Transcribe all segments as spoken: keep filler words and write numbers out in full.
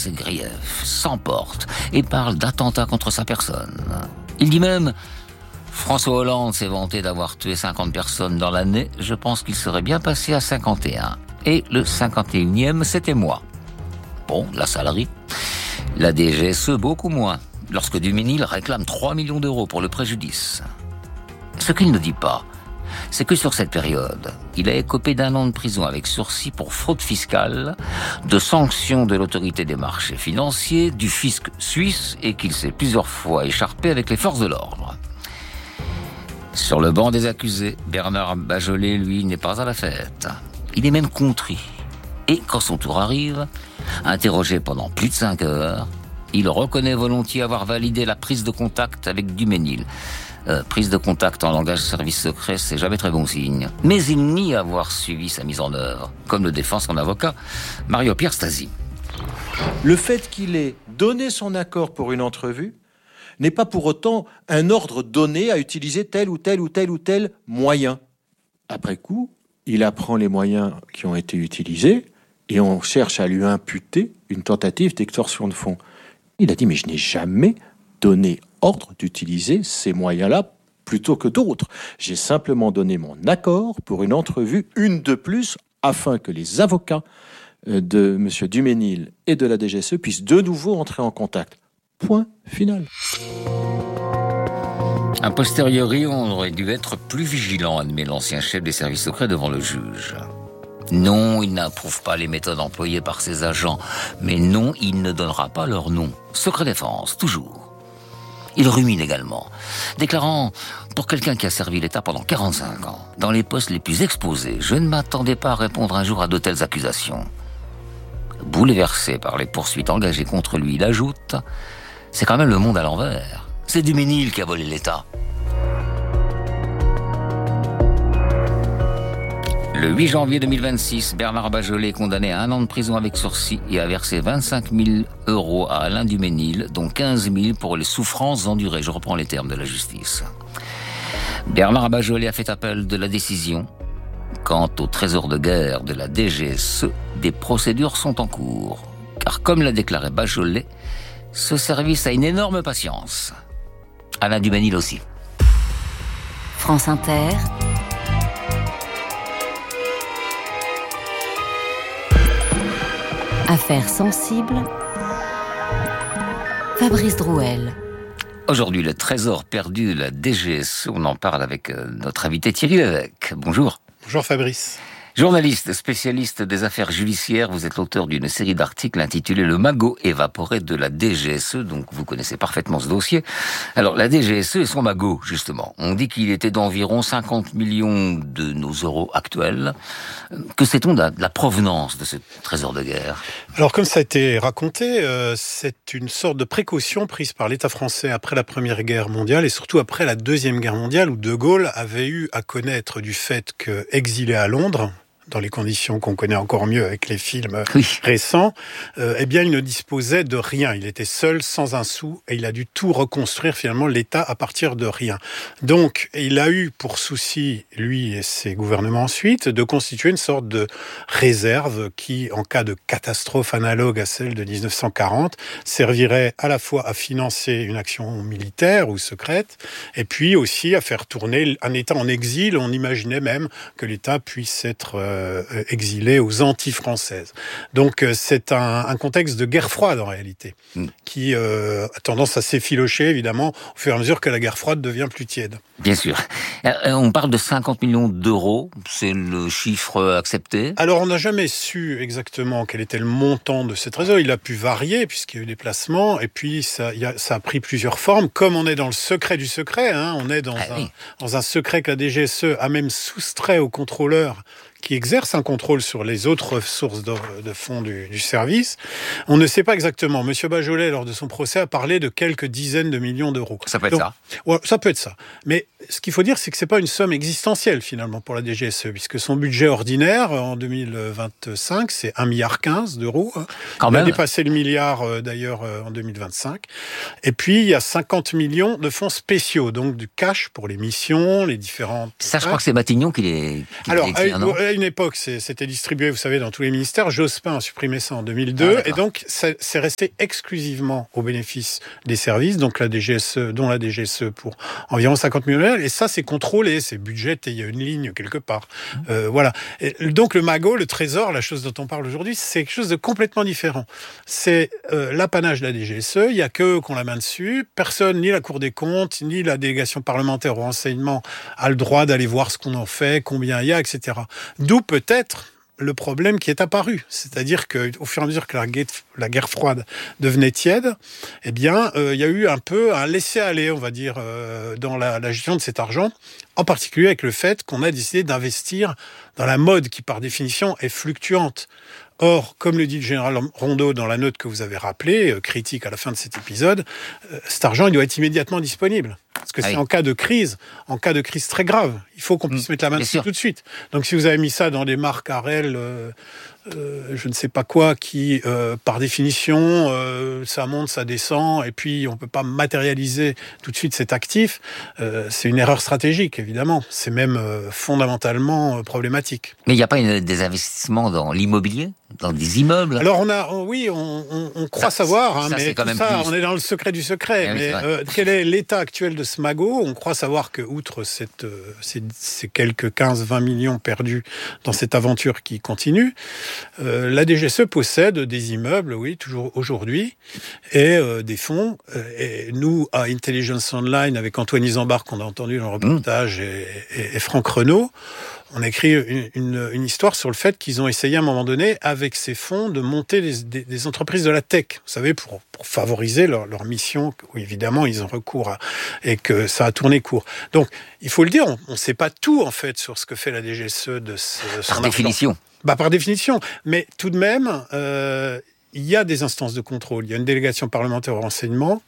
ses griefs, s'emporte et parle d'attentats contre sa personne. Il dit même « François Hollande s'est vanté d'avoir tué cinquante personnes dans l'année, je pense qu'il serait bien passé à cinquante et un. Et le cinquante et unième, c'était moi. » Bon, la salerie. La D G S E, beaucoup moins, lorsque Duménil réclame trois millions d'euros pour le préjudice. Ce qu'il ne dit pas, c'est que sur cette période, il a écopé d'un an de prison avec sursis pour fraude fiscale, de sanctions de l'autorité des marchés financiers, du fisc suisse et qu'il s'est plusieurs fois écharpé avec les forces de l'ordre. Sur le banc des accusés, Bernard Bajolet, lui, n'est pas à la fête. Il est même contrit. Et quand son tour arrive, interrogé pendant plus de cinq heures, il reconnaît volontiers avoir validé la prise de contact avec Duménil. Euh, prise de contact en langage service secret, c'est jamais très bon signe. Mais il nie avoir suivi sa mise en œuvre, comme le défend son avocat, Mario-Pierre Stasi. Le fait qu'il ait donné son accord pour une entrevue n'est pas pour autant un ordre donné à utiliser tel ou tel ou tel ou tel moyen. Après coup, il apprend les moyens qui ont été utilisés et on cherche à lui imputer une tentative d'extorsion de fonds. Il a dit « mais je n'ai jamais donné ordre d'utiliser ces moyens-là plutôt que d'autres. J'ai simplement donné mon accord pour une entrevue, une de plus, afin que les avocats de M. Duménil et de la D G S E puissent de nouveau entrer en contact. » Point final. A posteriori, on aurait dû être plus vigilant, admet l'ancien chef des services secrets devant le juge. Non, il n'approuve pas les méthodes employées par ses agents, mais non, il ne donnera pas leur nom. Secret défense, toujours. Il rumine également, déclarant « Pour quelqu'un qui a servi l'État pendant quarante-cinq ans, dans les postes les plus exposés, je ne m'attendais pas à répondre un jour à de telles accusations. » Bouleversé par les poursuites engagées contre lui, il ajoute « C'est quand même le monde à l'envers. C'est Duménil qui a volé l'État. » Le huit janvier deux mille vingt-six, Bernard Bajolet est condamné à un an de prison avec sursis et a versé vingt-cinq mille euros à Alain Duménil, dont quinze mille pour les souffrances endurées. Je reprends les termes de la justice. Bernard Bajolet a fait appel de la décision. Quant au trésor de guerre de la D G S E, des procédures sont en cours. Car comme l'a déclaré Bajolet, ce service a une énorme patience. Alain Duménil aussi. France Inter. Affaires sensibles. Fabrice Drouel. Aujourd'hui, le trésor perdu de la D G S E, on en parle avec notre invité Thierry Lévesque. Bonjour. Bonjour Fabrice. Journaliste, spécialiste des affaires judiciaires, vous êtes l'auteur d'une série d'articles intitulée « Le magot évaporé de la D G S E », donc vous connaissez parfaitement ce dossier. Alors, la D G S E et son magot, justement. On dit qu'il était d'environ cinquante millions de nos euros actuels. Que sait-on de la provenance de ce trésor de guerre ? Alors, comme ça a été raconté, euh, c'est une sorte de précaution prise par l'État français après la Première Guerre mondiale et surtout après la Deuxième Guerre mondiale, où De Gaulle avait eu à connaître du fait que, exilé à Londres, dans les conditions qu'on connaît encore mieux avec les films oui. récents, euh, eh bien, il ne disposait de rien. Il était seul, sans un sou, et il a dû tout reconstruire, finalement, l'État à partir de rien. Donc, il a eu pour souci, lui et ses gouvernements ensuite, de constituer une sorte de réserve qui, en cas de catastrophe analogue à celle de dix-neuf cent quarante, servirait à la fois à financer une action militaire ou secrète, et puis aussi à faire tourner un État en exil. On imaginait même que l'État puisse être euh, exilé aux Antilles françaises. Donc c'est un, un contexte de guerre froide en réalité, mmh. qui euh, a tendance à s'effilocher évidemment au fur et à mesure que la guerre froide devient plus tiède. Bien sûr. On parle de cinquante millions d'euros, c'est le chiffre accepté ? Alors on n'a jamais su exactement quel était le montant de ce trésor. Il a pu varier puisqu'il y a eu des placements et puis ça, il y a, ça a pris plusieurs formes. Comme on est dans le secret du secret, hein, on est dans, ah, un, oui. dans un secret que la D G S E a même soustrait aux contrôleurs qui exerce un contrôle sur les autres sources de, de fonds du, du service. On ne sait pas exactement. Monsieur Bajolet, lors de son procès, a parlé de quelques dizaines de millions d'euros. Ça peut être Donc, ça. Ouais, ça peut être ça. Mais ce qu'il faut dire, c'est que c'est pas une somme existentielle, finalement, pour la D G S E, puisque son budget ordinaire, en deux mille vingt-cinq, c'est un virgule quinze milliard d'euros. Quand il même. a dépassé le milliard, d'ailleurs, en deux mille vingt-cinq. Et puis, il y a cinquante millions de fonds spéciaux, donc du cash pour les missions, les différentes... Ça, je crois que c'est Matignon qui les, qui Alors, les écrit, euh, non à une époque, c'est, c'était distribué, vous savez, dans tous les ministères. Jospin a supprimé ça en deux mille deux, ah, et donc ça, c'est resté exclusivement au bénéfice des services, donc la D G S E, dont la D G S E pour environ cinquante millions d'euros, et ça c'est contrôlé, c'est budgété, il y a une ligne quelque part. Mmh. Euh, voilà. Et donc le magot, le trésor, la chose dont on parle aujourd'hui, c'est quelque chose de complètement différent. C'est euh, l'apanage de la D G S E, il n'y a qu'eux qui ont la main dessus, personne, ni la Cour des comptes, ni la délégation parlementaire au renseignement a le droit d'aller voir ce qu'on en fait, combien il y a, et cetera. D'où peut-être le problème qui est apparu, c'est-à-dire qu'au fur et à mesure que la guerre, la guerre froide devenait tiède, eh bien, euh, il y a eu un peu un laisser-aller, on va dire, euh, dans la, la gestion de cet argent, en particulier avec le fait qu'on a décidé d'investir dans la mode qui, par définition, est fluctuante. Or, comme le dit le général Rondeau dans la note que vous avez rappelée, euh, critique à la fin de cet épisode, euh, cet argent, il doit être immédiatement disponible. Parce que ah c'est oui. en cas de crise, en cas de crise très grave, il faut qu'on puisse mmh, mettre la main dessus tout de suite. Donc si vous avez mis ça dans des marques Arel, euh, euh, je ne sais pas quoi, qui, euh, par définition, euh, ça monte, ça descend, et puis on ne peut pas matérialiser tout de suite cet actif, euh, c'est une erreur stratégique, évidemment. C'est même euh, fondamentalement euh, problématique. Mais il n'y a pas une, des investissements dans l'immobilier ? Dans des immeubles? Alors on a, oui, on, on, on croit ça, savoir, hein, ça, mais tout ça, plus... on est dans le secret du secret. Oui, mais euh, quel est l'état actuel de ce magot? On croit savoir que, outre cette, euh, ces, ces quelques quinze à vingt millions perdus dans cette aventure qui continue, euh, la D G S E possède des immeubles, oui, toujours aujourd'hui, et euh, des fonds. Et nous, à Intelligence Online, avec Antoine Isambard, qu'on a entendu dans le reportage, mmh. et, et, et Franck Renaud, on a écrit une, une, une histoire sur le fait qu'ils ont essayé à un moment donné, avec ces fonds, de monter des, des, des entreprises de la tech, vous savez, pour, pour favoriser leur, leur mission, où évidemment ils ont recours à, et que ça a tourné court. Donc, il faut le dire, on ne sait pas tout en fait sur ce que fait la D G S E de ce, son Par définition. Bah, par définition. Mais tout de même, euh, il y a des instances de contrôle. Il y a une délégation parlementaire au renseignement,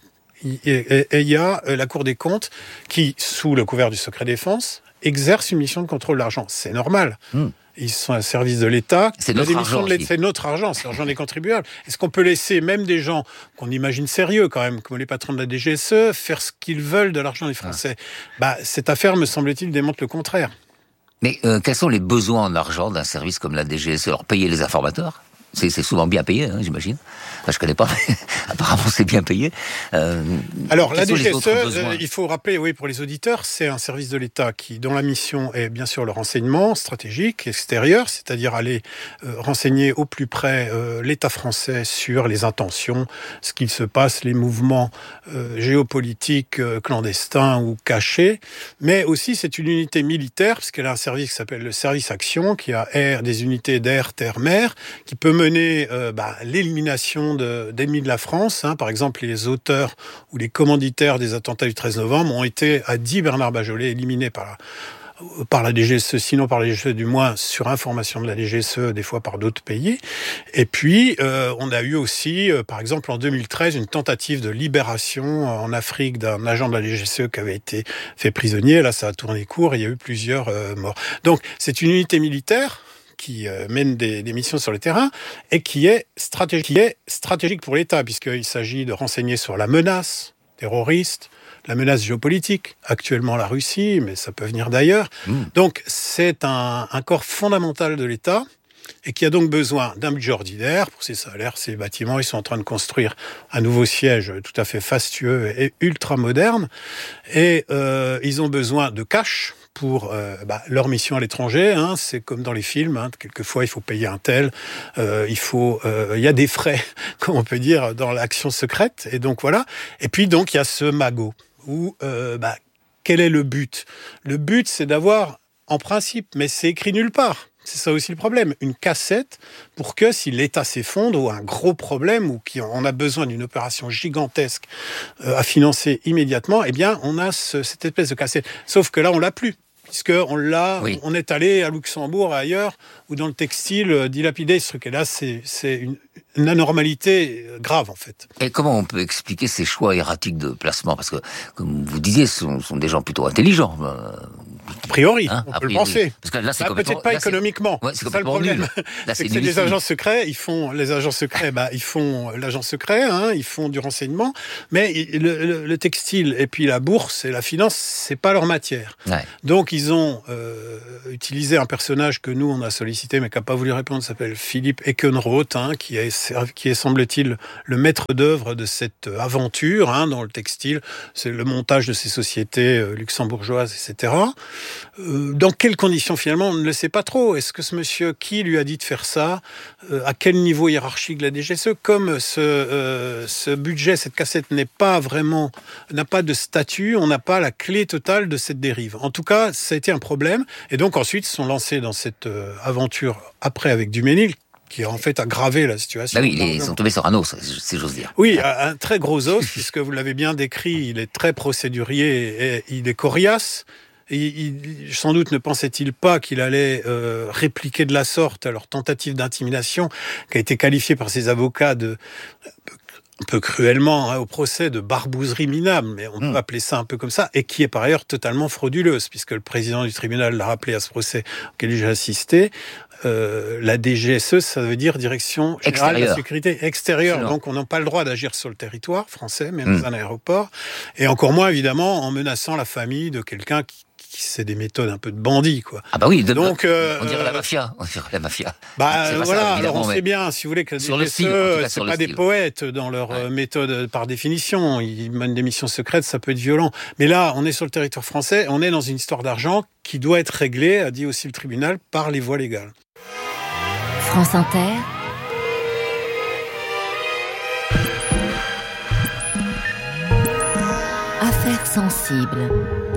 et il y a la Cour des comptes qui, sous le couvert du secret défense, exerce une mission de contrôle de l'argent. C'est normal. Mmh. Ils sont un service de l'État. C'est notre argent. De c'est notre argent, c'est l'argent des contribuables. Est-ce qu'on peut laisser même des gens qu'on imagine sérieux quand même, comme les patrons de la D G S E, faire ce qu'ils veulent de l'argent des Français? ah. bah, Cette affaire, me semble-t-il, démontre le contraire. Mais euh, quels sont les besoins en argent d'un service comme la D G S E? Alors, payer les informateurs, c'est, c'est souvent bien payé, hein, j'imagine. Enfin, je connais pas, mais apparemment c'est bien payé. Euh, Alors la D G S E, euh, il faut rappeler, oui, pour les auditeurs, c'est un service de l'État qui, dont la mission est bien sûr le renseignement stratégique extérieur, c'est-à-dire aller euh, renseigner au plus près euh, l'État français sur les intentions, ce qu'il se passe, les mouvements euh, géopolitiques euh, clandestins ou cachés. Mais aussi c'est une unité militaire, parce qu'elle a un service qui s'appelle le service action, qui a air, des unités d'air, terre, mer, qui peut mener euh, bah, l'élimination de, d'ennemis de la France. Hein. Par exemple, les auteurs ou les commanditaires des attentats du treize novembre ont été, a dit Bernard Bajolet, éliminés par la, par la D G S E, sinon par la D G S E, du moins sur information de la D G S E, des fois par d'autres pays. Et puis, euh, on a eu aussi, euh, par exemple, en deux mille treize, une tentative de libération en Afrique d'un agent de la D G S E qui avait été fait prisonnier. Là, ça a tourné court et il y a eu plusieurs euh, morts. Donc, c'est une unité militaire qui euh, mène des, des missions sur le terrain et qui est stratégique, qui est stratégique pour l'État, puisqu'il s'agit de renseigner sur la menace terroriste, la menace géopolitique, actuellement la Russie, mais ça peut venir d'ailleurs. Mmh. Donc c'est un, un corps fondamental de l'État et qui a donc besoin d'un budget ordinaire pour ses salaires, ses bâtiments. Ils sont en train de construire un nouveau siège tout à fait fastueux et ultra moderne. Et euh, ils ont besoin de cash pour euh, bah, leur mission à l'étranger. Hein, c'est comme dans les films. Hein, quelquefois, il faut payer un tel. Euh, il faut, euh, il y a des frais, comme on peut dire, dans l'action secrète. Et donc voilà. Et puis donc il y a ce magot où euh, bah, quel est le but? Le but, c'est d'avoir, en principe, mais c'est écrit nulle part. C'est ça aussi le problème, une cassette pour que si l'État s'effondre ou un gros problème ou qu'on a besoin d'une opération gigantesque euh, à financer immédiatement, eh bien on a ce, cette espèce de cassette. Sauf que là on l'a plus, puisqu'on l'a, oui. on est allé à Luxembourg, ailleurs, ou dans le textile, euh, dilapider ce truc. Et là c'est, c'est une, une anormalité grave en fait. Et comment on peut expliquer ces choix erratiques de placement? Parce que, comme vous disiez, ce sont, ce sont des gens plutôt intelligents. Euh... A priori, Hein, on a peut priori. le penser. Parce que là, c'est Bah, complètement- peut-être pas là, c'est- économiquement. Ouais, c'est c'est ça le complètement problème. nul. Là, C'est c'est que c'est les nullissime. agents secrets, ils font les agents secrets, bah ils font l'agent secret, hein, ils font du renseignement, mais le, le, le textile et puis la bourse et la finance, c'est pas leur matière. Ouais. Donc ils ont euh, utilisé un personnage que nous on a sollicité mais qui n'a pas voulu répondre, s'appelle Philippe Eckenroth, hein, qui est qui est semble-t-il le maître d'œuvre de cette aventure, hein, dans le textile, c'est le montage de ces sociétés euh, luxembourgeoises, et cetera. Euh, dans quelles conditions finalement, on ne le sait pas trop. Est-ce que ce monsieur, qui lui a dit de faire ça, euh, à quel niveau hiérarchique de la D G S E, comme ce, euh, ce budget, cette cassette n'est pas vraiment, n'a pas de statut, on n'a pas la clé totale de cette dérive. En tout cas, ça a été un problème. Et donc ensuite, ils sont lancés dans cette euh, aventure après avec Duménil, qui a en fait aggravé la situation. Bah oui, ils sont tombés sur un os, si j'ose dire. Oui, un très gros os, puisque vous l'avez bien décrit, il est très procédurier et il est coriace. Et il, sans doute ne pensait-il pas qu'il allait euh, répliquer de la sorte à leur tentative d'intimidation, qui a été qualifiée par ses avocats de un peu cruellement, hein, au procès de barbouzerie minable, mais on peut mmh. appeler ça un peu comme ça, et qui est par ailleurs totalement frauduleuse, puisque le président du tribunal l'a rappelé à ce procès auquel j'ai assisté. Euh, la D G S E, ça veut dire Direction Générale Extérieur. de la Sécurité Extérieure. Excellent. Donc on n'a pas le droit d'agir sur le territoire français, même mmh. dans un aéroport, et encore moins évidemment en menaçant la famille de quelqu'un qui c'est des méthodes un peu de bandits, quoi. Ah bah oui, de, donc euh, on dirait la mafia, on dirait la mafia. Bah euh, voilà, ça, alors on sait bien, si vous voulez, que les D G S E, c'est pas des poètes dans leur ouais. méthode par définition. Ils mènent des missions secrètes, ça peut être violent. Mais là, on est sur le territoire français, on est dans une histoire d'argent qui doit être réglée, a dit aussi le tribunal, par les voies légales. France Inter. Affaires sensibles.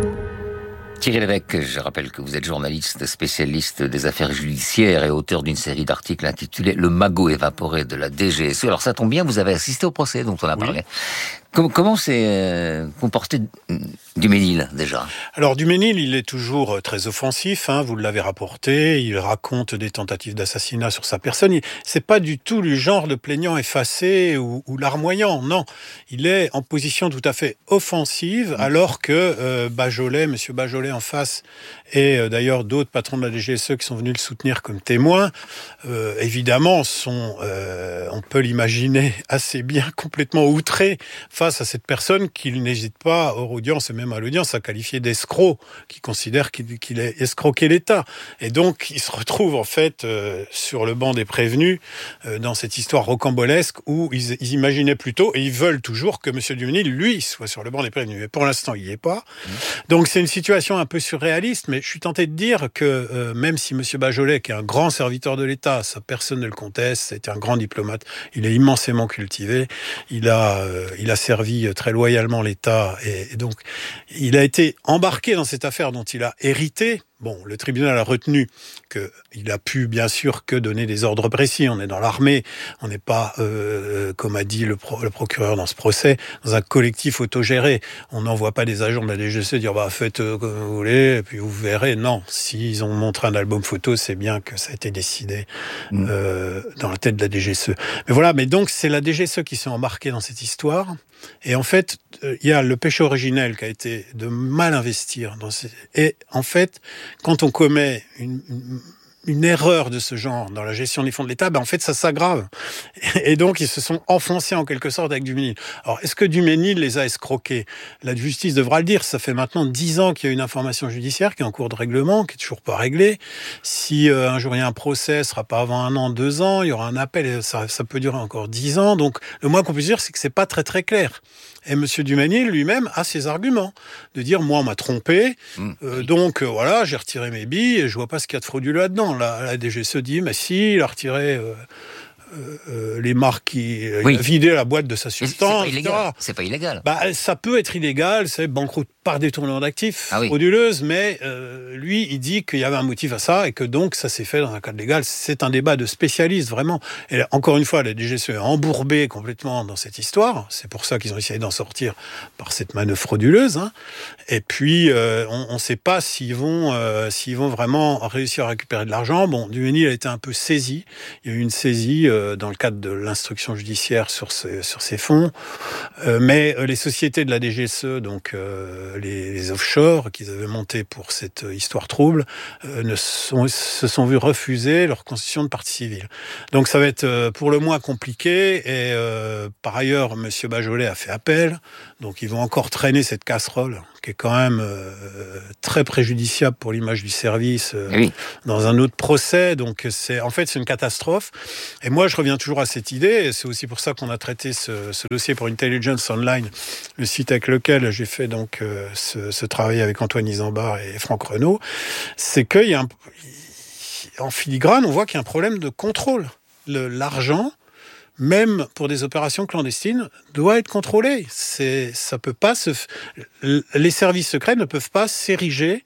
Thierry Lévesque, je rappelle que vous êtes journaliste spécialiste des affaires judiciaires et auteur d'une série d'articles intitulés « Le magot évaporé de la D G S E ». Alors ça tombe bien, vous avez assisté au procès dont on a parlé. Oui. Comment, comment s'est euh, comporté Duménil, déjà ? Alors Duménil, il est toujours très offensif, hein, vous l'avez rapporté, il raconte des tentatives d'assassinat sur sa personne. C'est pas du tout le genre de plaignant effacé ou, ou larmoyant, non. Il est en position tout à fait offensive, alors que euh, Bajolet, monsieur Bajolet en face, et euh, d'ailleurs d'autres patrons de la D G S E qui sont venus le soutenir comme témoins, euh, évidemment, sont, euh, on peut l'imaginer, assez bien complètement outrés face à cette personne qu'il n'hésite pas, hors audience et même à l'audience, à qualifier d'escroc, qui considère qu'il, qu'il a escroqué l'État. Et donc, il se retrouve en fait euh, sur le banc des prévenus euh, dans cette histoire rocambolesque où ils, ils imaginaient plutôt, et ils veulent toujours, que M. Duménil, lui, soit sur le banc des prévenus. Mais pour l'instant, il n'y est pas. Mmh. Donc, c'est une situation un peu surréaliste, mais je suis tenté de dire que euh, même si M. Bajolet, qui est un grand serviteur de l'État, ça personne ne le conteste, c'était un grand diplomate, il est immensément cultivé, il a, euh, il a servi très loyalement l'État et, et donc il a été embarqué dans cette affaire dont il a hérité. Bon, le tribunal a retenu qu'il a pu, bien sûr, que donner des ordres précis. On est dans l'armée, on n'est pas, euh, comme a dit le, pro, le procureur dans ce procès, dans un collectif autogéré. On n'envoie pas des agents de la D G S E dire bah, « faites euh, comme vous voulez, et puis vous verrez ». Non, s'ils ont montré un album photo, c'est bien que ça a été décidé mmh. euh, dans la tête de la D G S E. Mais voilà, mais donc c'est la D G S E qui s'est embarquée dans cette histoire. Et en fait, il y a le péché originel qui a été de mal investir dans ces... Et en fait, quand on commet une, une, une erreur de ce genre dans la gestion des fonds de l'État, ben en fait, ça s'aggrave. Et donc, ils se sont enfoncés en quelque sorte avec Duménil. Alors, est-ce que Duménil les a escroqués ? La justice devra le dire. Ça fait maintenant dix ans qu'il y a une information judiciaire qui est en cours de règlement, qui est toujours pas réglée. Si euh, un jour il y a un procès, ce sera pas avant un an, deux ans, il y aura un appel, et ça, ça peut durer encore dix ans. Donc, le moins qu'on puisse dire, c'est que c'est pas très très clair. Et M. Duménil lui-même a ses arguments de dire moi on m'a trompé, mmh. euh, donc euh, voilà j'ai retiré mes billes et je vois pas ce qu'il y a de frauduleux là-dedans. La, la D G S E dit mais si il a retiré euh, euh, euh, les marques, qui, oui. il a vidé la boîte de sa substance. C'est pas illégal. C'est pas illégal. Bah ça peut être illégal, c'est banqueroute par détournement d'actifs, ah oui. frauduleuse, mais euh, lui il dit qu'il y avait un motif à ça et que donc ça s'est fait dans un cadre légal. C'est un débat de spécialistes vraiment. Et là, encore une fois, la D G S E est embourbée complètement dans cette histoire. C'est pour ça qu'ils ont essayé d'en sortir par cette manœuvre frauduleuse. Hein. Et puis euh, on ne sait pas s'ils vont, euh, s'ils vont vraiment réussir à récupérer de l'argent. Bon, Duménil a été un peu saisi. Il y a eu une saisie. Euh, euh, dans le cadre de l'instruction judiciaire sur ces, sur ces fonds. Euh, mais euh, les sociétés de la D G S E, donc euh, les, les offshore qu'ils avaient montés pour cette euh, histoire trouble, euh, ne sont, se sont vus refuser leur constitution de partie civile. Donc ça va être euh, pour le moins compliqué. Et euh, par ailleurs, M. Bajolet a fait appel. Donc ils vont encore traîner cette casserole qui est quand même euh, très préjudiciable pour l'image du service euh, oui. dans un autre procès. Donc c'est en fait c'est une catastrophe. Et moi je reviens toujours à cette idée. Et c'est aussi pour ça qu'on a traité ce, ce dossier pour Intelligence Online, le site avec lequel j'ai fait donc euh, ce, ce travail avec Antoine Isambard et Franck Renaud. C'est qu'il y a un, en filigrane, on voit qu'il y a un problème de contrôle. Le, l'argent, même pour des opérations clandestines, doit être contrôlé. C'est, ça peut pas se, les services secrets ne peuvent pas s'ériger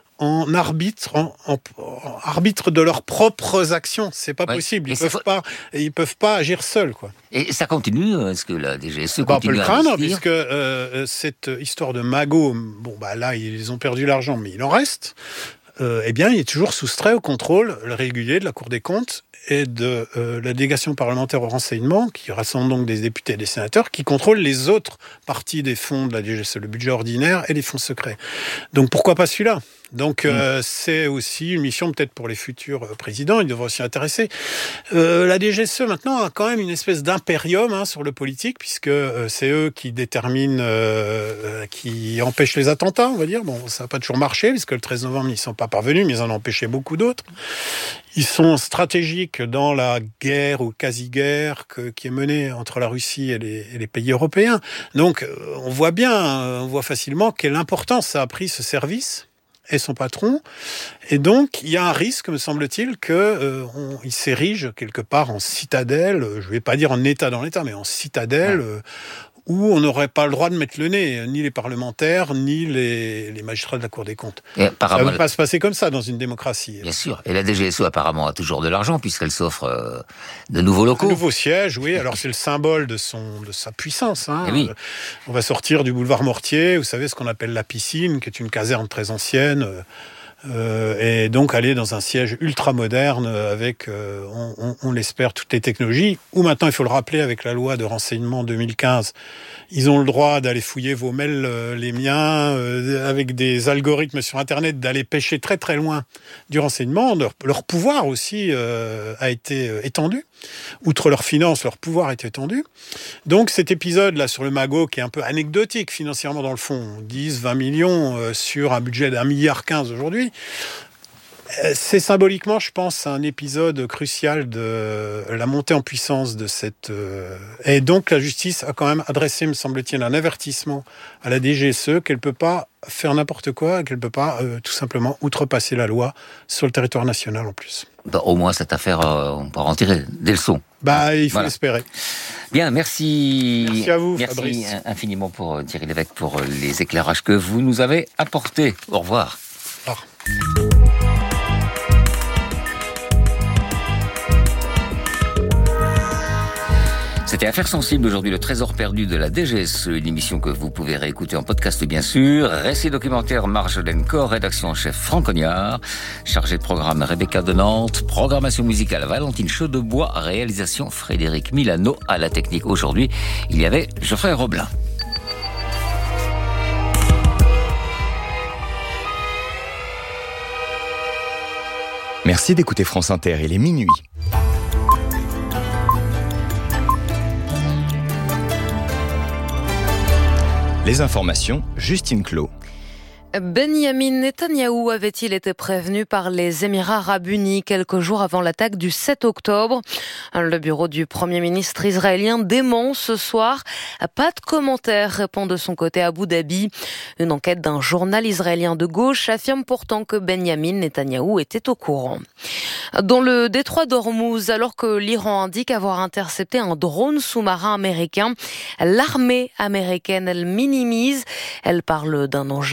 en arbitre, en, en, en arbitre de leurs propres actions. C'est pas oui. possible. Ils peuvent faut... pas, ils peuvent pas agir seuls, quoi. Et ça continue. Est-ce que la D G S E bah, continue on peut le à craindre, investir puisque euh, cette histoire de Magot, bon bah là ils ont perdu l'argent, mais il en reste. Euh, eh bien, il est toujours soustrait au contrôle régulier de la Cour des comptes et de euh, la délégation parlementaire au renseignement, qui rassemble donc des députés et des sénateurs, qui contrôlent les autres parties des fonds de la D G S E, le budget ordinaire et les fonds secrets. Donc pourquoi pas celui-là ? Donc, euh, mmh. c'est aussi une mission peut-être pour les futurs présidents, ils devraient aussi intéresser. Euh, la D G S E, maintenant, a quand même une espèce d'impérium hein, sur le politique, puisque euh, c'est eux qui déterminent, euh, qui empêchent les attentats, on va dire. Bon, ça n'a pas toujours marché, puisque le treize novembre, ils ne sont pas parvenus, mais ils en ont empêché beaucoup d'autres. Ils sont stratégiques dans la guerre ou quasi-guerre que, qui est menée entre la Russie et les, et les pays européens. Donc, on voit bien, on voit facilement quelle importance ça a pris ce service et son patron. Et donc, il y a un risque, me semble-t-il, qu'il euh, s'érige quelque part en citadelle, je ne vais pas dire en État dans l'État, mais en citadelle, ouais. euh, où on n'aurait pas le droit de mettre le nez, ni les parlementaires, ni les, les magistrats de la Cour des comptes. Ça ne peut pas se passer comme ça dans une démocratie. Bien sûr. Et la D G S E, apparemment, a toujours de l'argent, puisqu'elle s'offre euh, de nouveaux locaux. De nouveaux sièges, oui. Alors, c'est le symbole de, son, de sa puissance. Hein. Oui. Euh, on va sortir du boulevard Mortier, vous savez, ce qu'on appelle la piscine, qui est une caserne très ancienne, euh, Euh, et donc aller dans un siège ultra moderne avec, euh, on, on, on l'espère, toutes les technologies, où maintenant, il faut le rappeler, avec la loi de renseignement deux mille quinze, ils ont le droit d'aller fouiller vos mails, euh, les miens, euh, avec des algorithmes sur Internet, d'aller pêcher très très loin du renseignement. Leur, leur pouvoir aussi euh, a été euh, étendu. Outre leurs finances, leur pouvoir a été étendu. Donc cet épisode-là sur le Magot, qui est un peu anecdotique financièrement dans le fond, dix, vingt millions euh, sur un budget d'un milliard quinze aujourd'hui, c'est symboliquement, je pense, un épisode crucial de la montée en puissance de cette... Euh... Et donc, la justice a quand même adressé, me semble-t-il, un avertissement à la D G S E qu'elle ne peut pas faire n'importe quoi, qu'elle ne peut pas, euh, tout simplement, outrepasser la loi sur le territoire national, en plus. Bah, au moins, cette affaire, euh, on pourra en tirer des leçons. Bah, il faut voilà. l'espérer. Bien, merci. Merci à vous, merci Fabrice. infiniment pour euh, Thierry Lévesque, pour euh, les éclairages que vous nous avez apportés. Au revoir. Au revoir. C'était Affaires sensibles aujourd'hui, le trésor perdu de la D G S E, une émission que vous pouvez réécouter en podcast bien sûr. Récit documentaire Marjolaine Corr, rédaction en chef Franck Cognard, chargé de programme Rebecca de Nantes, programmation musicale Valentine Chaudebois, réalisation Frédéric Milano, à la technique aujourd'hui, il y avait Geoffrey Roblin. Merci d'écouter France Inter, il est minuit. Les informations, Justine Clos. Benyamin Netanyahou avait-il été prévenu par les Émirats arabes unis quelques jours avant l'attaque du sept octobre? Le bureau du Premier ministre israélien dément ce soir. Pas de commentaire, répond de son côté Abu Dhabi. Une enquête d'un journal israélien de gauche affirme pourtant que Benyamin Netanyahou était au courant. Dans le détroit d'Ormuz, alors que l'Iran indique avoir intercepté un drone sous-marin américain, l'armée américaine, elle minimise. Elle parle d'un engin défectueux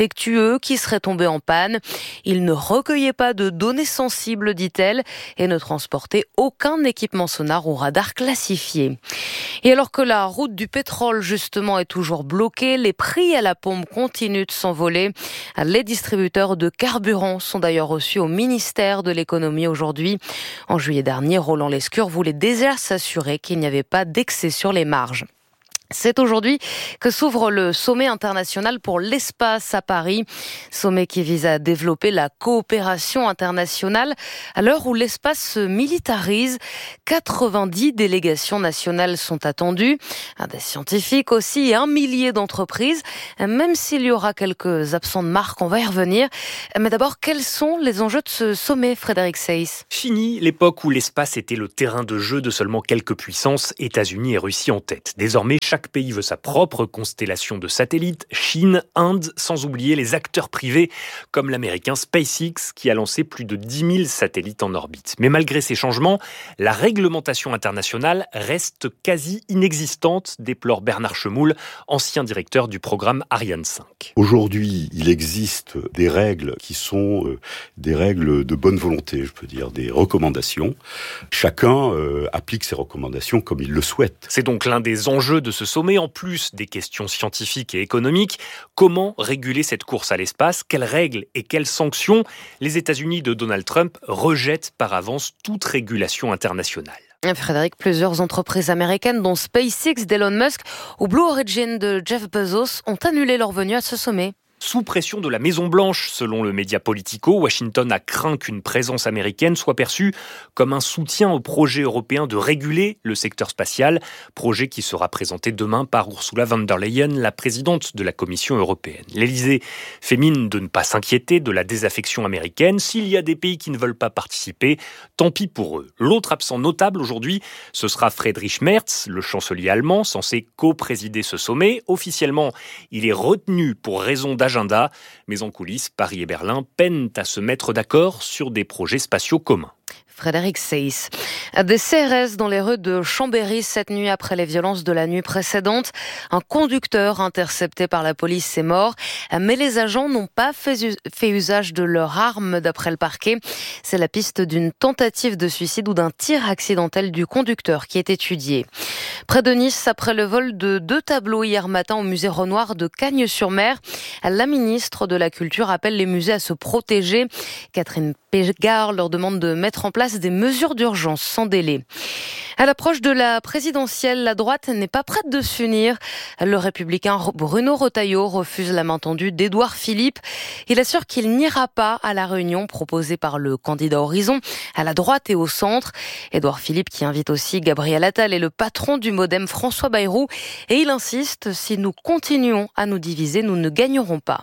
défectueux qui serait tombé en panne. Il ne recueillait pas de données sensibles, dit-elle, et ne transportait aucun équipement sonar ou radar classifié. Et alors que la route du pétrole, justement, est toujours bloquée, les prix à la pompe continuent de s'envoler. Les distributeurs de carburant sont d'ailleurs reçus au ministère de l'économie aujourd'hui. En juillet dernier, Roland Lescure voulait déjà s'assurer qu'il n'y avait pas d'excès sur les marges. C'est aujourd'hui que s'ouvre le sommet international pour l'espace à Paris. Sommet qui vise à développer la coopération internationale à l'heure où l'espace se militarise. quatre-vingt-dix délégations nationales sont attendues, des scientifiques aussi et un millier d'entreprises. Même s'il y aura quelques absents de marque, on va y revenir. Mais d'abord, quels sont les enjeux de ce sommet, Frédéric Seyss ? Fini l'époque où l'espace était le terrain de jeu de seulement quelques puissances, États-Unis et Russie en tête. Désormais, chaque pays veut sa propre constellation de satellites, Chine, Inde, sans oublier les acteurs privés comme l'américain SpaceX qui a lancé plus de dix mille satellites en orbite. Mais malgré ces changements, la réglementation internationale reste quasi inexistante, déplore Bernard Chemoul, ancien directeur du programme Ariane cinq. Aujourd'hui, il existe des règles qui sont euh, des règles de bonne volonté, je peux dire, des recommandations. Chacun euh, applique ces recommandations comme il le souhaite. C'est donc l'un des enjeux de ce sommet, en plus des questions scientifiques et économiques. Comment réguler cette course à l'espace ? Quelles règles et quelles sanctions ? Les États-Unis de Donald Trump rejettent par avance toute régulation internationale. Frédéric, plusieurs entreprises américaines, dont SpaceX d'Elon Musk ou Blue Origin de Jeff Bezos, ont annulé leur venue à ce sommet. Sous pression de la Maison-Blanche, selon le média Politico, Washington a craint qu'une présence américaine soit perçue comme un soutien au projet européen de réguler le secteur spatial, projet qui sera présenté demain par Ursula von der Leyen, la présidente de la Commission européenne. L'Élysée fait mine de ne pas s'inquiéter de la désaffection américaine. S'il y a des pays qui ne veulent pas participer, tant pis pour eux. L'autre absent notable aujourd'hui, ce sera Friedrich Merz, le chancelier allemand, censé co-présider ce sommet. Officiellement, il est retenu pour raison d'agenda, mais en coulisses, Paris et Berlin peinent à se mettre d'accord sur des projets spatiaux communs. Frédéric Seyss. Des C R S dans les rues de Chambéry cette nuit après les violences de la nuit précédente. Un conducteur intercepté par la police est mort, mais les agents n'ont pas fait, fait usage de leurs armes d'après le parquet. C'est la piste d'une tentative de suicide ou d'un tir accidentel du conducteur qui est étudiée. Près de Nice, après le vol de deux tableaux hier matin au musée Renoir de Cagnes-sur-Mer, la ministre de la Culture appelle les musées à se protéger. Catherine Pégard leur demande de mettre en place des mesures d'urgence sans délai. À l'approche de la présidentielle, la droite n'est pas prête de s'unir. Le républicain Bruno Retailleau refuse la main tendue d'Édouard Philippe. Il assure qu'il n'ira pas à la réunion proposée par le candidat Horizon, à la droite et au centre. Édouard Philippe qui invite aussi Gabriel Attal et le patron du Modem François Bayrou. Et il insiste, si nous continuons à nous diviser, nous ne gagnerons pas.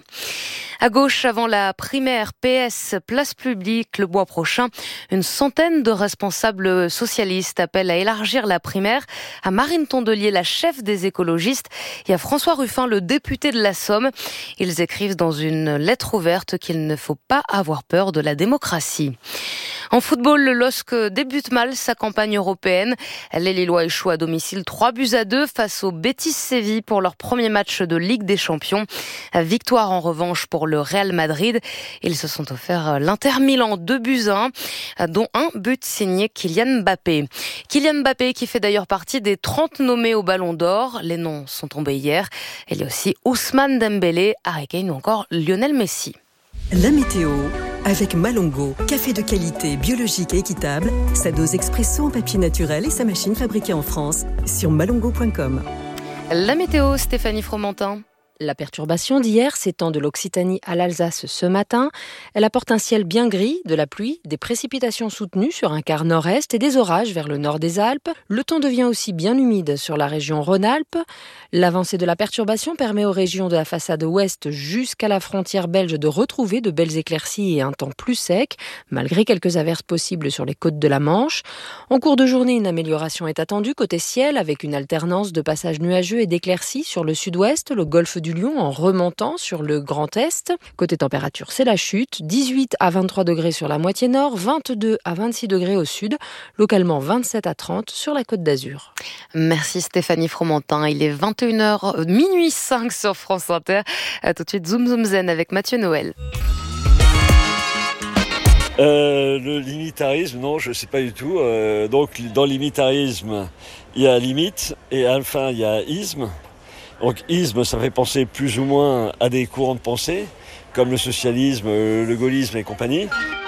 À gauche, avant la primaire P S, place publique le mois prochain, une centaine de responsables socialistes appellent à élargir la primaire à Marine Tondelier, la chef des écologistes, et à François Ruffin, le député de la Somme. Ils écrivent dans une lettre ouverte qu'il ne faut pas avoir peur de la démocratie. En football, le L O S C débute mal sa campagne européenne. Les Lillois échouent à domicile trois buts à deux face au Betis Séville pour leur premier match de Ligue des Champions. Victoire en revanche pour le Real Madrid. Ils se sont offerts l'Inter Milan deux buts à un, dont un but signé Kylian Mbappé. Kylian Mbappé qui fait d'ailleurs partie des trente nommés au Ballon d'Or. Les noms sont tombés hier. Il y a aussi Ousmane Dembélé, Harry Kane ou encore Lionel Messi. La météo avec Malongo, café de qualité, biologique et équitable, sa dose expresso en papier naturel et sa machine fabriquée en France sur malongo point com. La météo, Stéphanie Fromentin. La perturbation d'hier s'étend de l'Occitanie à l'Alsace ce matin. Elle apporte un ciel bien gris, de la pluie, des précipitations soutenues sur un quart nord-est et des orages vers le nord des Alpes. Le temps devient aussi bien humide sur la région Rhône-Alpes. L'avancée de la perturbation permet aux régions de la façade ouest jusqu'à la frontière belge de retrouver de belles éclaircies et un temps plus sec, malgré quelques averses possibles sur les côtes de la Manche. En cours de journée, une amélioration est attendue côté ciel, avec une alternance de passages nuageux et d'éclaircies sur le sud-ouest, le golfe du du Lion en remontant sur le Grand Est. Côté température, c'est la chute. dix-huit à vingt-trois degrés sur la moitié nord, vingt-deux à vingt-six degrés au sud, localement vingt-sept à trente sur la Côte d'Azur. Merci Stéphanie Fromentin. Il est vingt et une heures, minuit cinq sur France Inter. À tout de suite, Zoom Zoom Zen avec Mathieu Noël. Euh, le limitarisme, non, je ne sais pas du tout. Euh, donc, dans limitarisme, il y a limite et à la fin, il y a isme. Donc, isme, ça fait penser plus ou moins à des courants de pensée, comme le socialisme, le gaullisme et compagnie.